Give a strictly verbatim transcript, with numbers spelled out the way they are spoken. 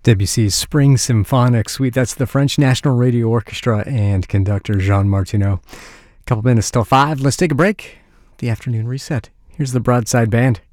Debussy's Spring Symphonic Suite. That's the French National Radio Orchestra and conductor Jean Martineau. A couple minutes till five. Let's take a break. The afternoon reset. Here's the Broadside Band.